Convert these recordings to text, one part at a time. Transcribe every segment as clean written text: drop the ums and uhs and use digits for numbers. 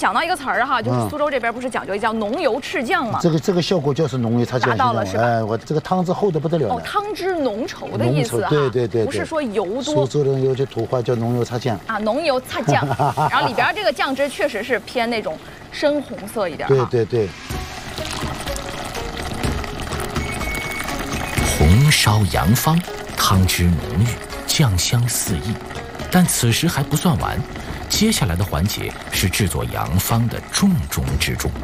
想到一个词儿哈，就是苏州这边不是讲究一叫浓油赤酱吗？ 这个效果就是浓油赤酱。 达到了是吧？ 哎，我这个汤汁厚的不得了。 哦，汤汁浓稠的意思哈。 对， 不是说油多。 苏州人有句土话叫浓油赤酱啊，浓油赤酱。然后里边这个酱汁确实是偏那种深红色一点。 对。 红烧羊方，汤汁浓郁，酱香四溢。但此时还不算完，接下来的环节是制作羊方的重中之重。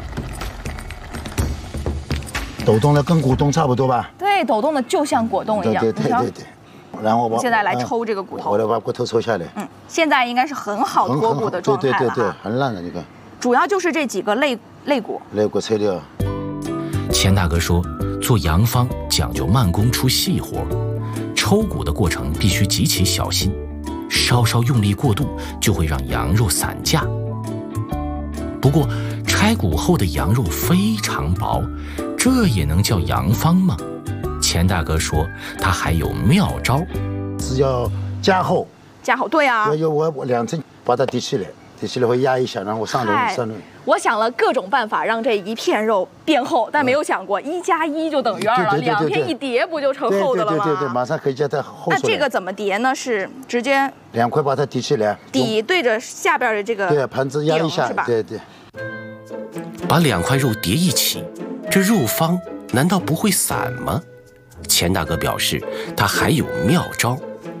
抖动的跟果冻差不多吧？ 对，抖动的就像果冻一样。 对。然后现在来抽这个骨头。 我来把骨头抽下来。 现在应该是很好脱骨的状态了。 对，很烂的这个。 主要就是这几个肋骨。 肋骨材料。 钱大哥说，做羊方讲究慢工出细活，抽骨的过程必须极其小心，稍稍用力过度就会让羊肉散架。不过拆骨后的羊肉非常薄，这也能叫羊方吗？钱大哥说他还有妙招， 是要加厚。 对啊。 我2层把它提起来会压一下，然后上轮。 我想了各种办法让这一片肉变厚，但没有想过1加1就等于2了，2片一叠不就成厚的了吗？ 对，马上可以叫它厚。 那这个怎么叠呢？是直接 2块把它提起来， 底对着下边的这个盘子压一下，是吧？对。 把2块肉叠一起，这肉方难道不会散吗？钱大哥表示他还有妙招。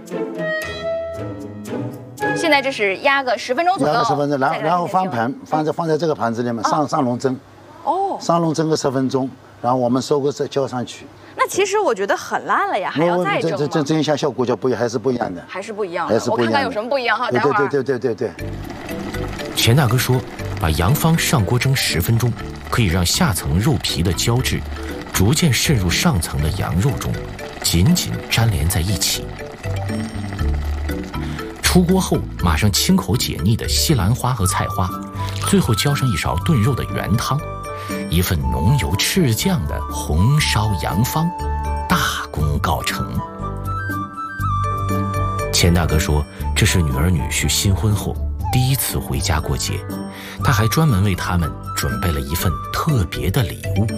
现在这是压个10分钟左右， 压个10分钟，然后翻盘，放在这个盘子里面上笼蒸。上笼蒸个10分钟，然后我们收个浇上去。 那其实我觉得很烂了呀，还要再蒸吗？ 蒸一下效果就还是不一样的。 还是不一样的。我看看有什么不一样哈，待会儿。 对。 钱大哥说，把羊方上锅蒸10分钟，可以让下层肉皮的胶质逐渐渗入上层的羊肉中，紧紧粘连在一起。出锅后，马上清口解腻的西兰花和菜花，最后浇上一勺炖肉的原汤，一份浓油赤酱的红烧羊方，大功告成。钱大哥说，这是女儿女婿新婚后第一次回家过节，他还专门为他们准备了一份特别的礼物。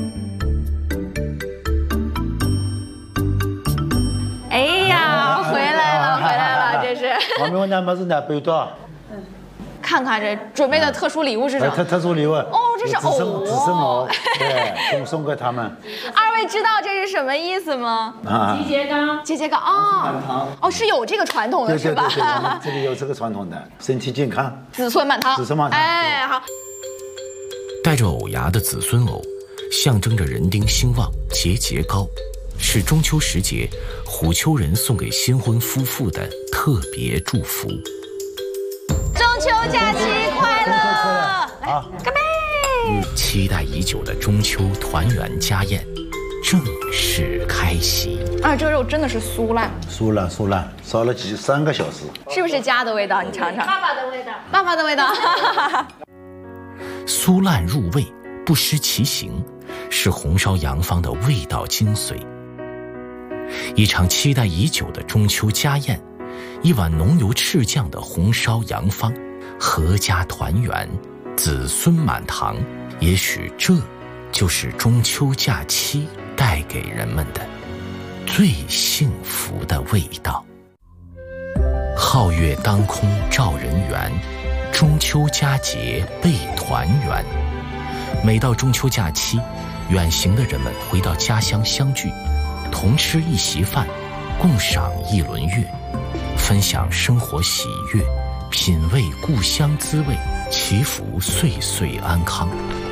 哎呀，回来了，这是。 我们那么是哪背多？ 看看这准备的特殊礼物是什么？ 特殊礼物哦，这是藕， 紫参藕，对，送给他们。 2位知道这是什么意思吗？节秆啊！哦，是有这个传统的，是吧？ 对，我们这里有这个传统的，身体健康。 子孙满堂。哎，好。 带着藕芽的子孙藕，象征着人丁兴旺、节节高，是中秋时节虎丘人送给新婚夫妇的特别祝福。 中秋假期快乐！来，干杯！ 期待已久的中秋团圆家宴正式开席。 这个肉真的是酥烂， 酥烂，烧了3个小时。 是不是家的味道？你尝尝。 爸爸的味道。 爸爸的味道。 酥烂入味，不失其形，是红烧羊方的味道精髓。一场期待已久的中秋家宴，一碗浓油赤酱的红烧羊方，阖家团圆，子孙满堂。也许这就是中秋假期带给人们的最幸福的味道。皓月当空照人圆，中秋佳节倍团圆。每到中秋假期，远行的人们回到家乡相聚，同吃一席饭，共赏一轮月，分享生活喜悦，品味故乡滋味，祈福岁岁安康。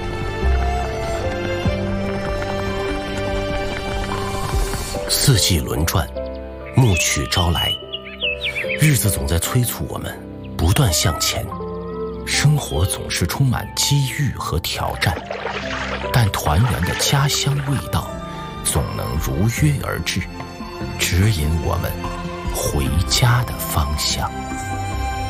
四季轮转，暮去朝来，日子总在催促我们不断向前，生活总是充满机遇和挑战，但团圆的家乡味道总能如约而至，指引我们回家的方向。